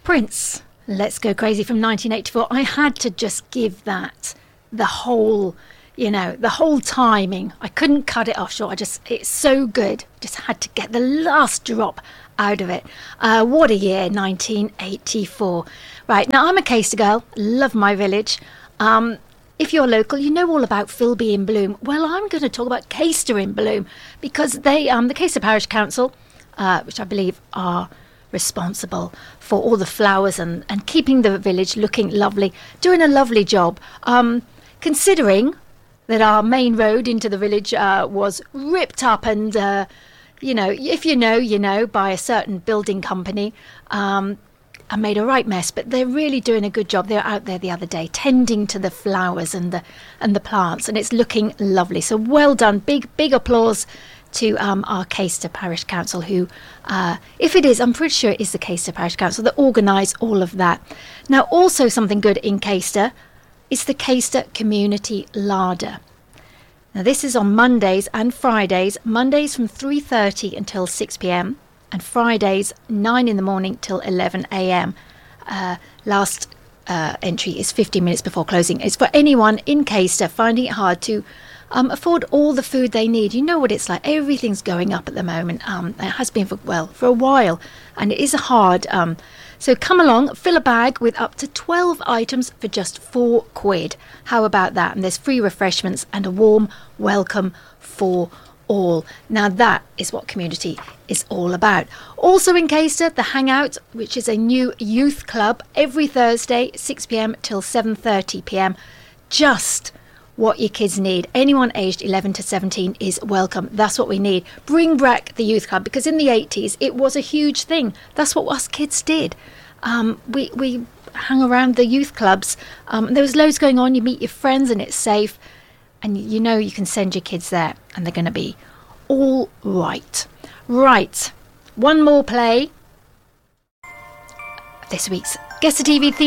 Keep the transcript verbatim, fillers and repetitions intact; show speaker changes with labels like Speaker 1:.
Speaker 1: Prince, Let's Go Crazy from nineteen eighty-four. I had to just give that the whole, you know, the whole timing. I couldn't cut it off short. I just, it's so good. Just had to get the last drop out of it. Uh, what a year, nineteen eighty-four. Right, now I'm a Caister girl. Love my village. Um, if you're local, you know all about Philby in Bloom. Well, I'm going to talk about Caister in Bloom because they, um, the Caister Parish Council, uh, which I believe are responsible for all the flowers and, and keeping the village looking lovely, doing a lovely job. Um, considering that our main road into the village uh, was ripped up and, uh, you know, if you know, you know, by a certain building company, um, and made a right mess. But they're really doing a good job. They were out there the other day tending to the flowers and the and the plants, and it's looking lovely. So well done. Big, big applause to um, our Caister Parish Council, who, uh, if it is, I'm pretty sure it is the Caister Parish Council that organise all of that. Now, also something good in Caister is the Caister Community Larder. Now, this is on Mondays and Fridays. Mondays from three thirty until six p.m. and Fridays nine in the morning till eleven a.m. Uh, last uh, entry is fifteen minutes before closing. It's for anyone in Caister finding it hard to Um, afford all the food they need. You know what it's like. Everything's going up at the moment. Um, it has been for, well, for a while. And it is hard. Um, so come along, fill a bag with up to twelve items for just four quid. How about that? And there's free refreshments and a warm welcome for all. Now that is what community is all about. Also in Caister, the Hangout, which is a new youth club every Thursday, six p.m. till seven thirty p.m. Just what your kids need. Anyone aged eleven to seventeen is welcome. That's what we need. Bring back the youth club, because in the eighties it was a huge thing. That's what us kids did. Um, we we hung around the youth clubs. Um, there was loads going on. You meet your friends and it's safe, and you know you can send your kids there and they're going to be all right. Right. One more play. This week's Guess the T V theme.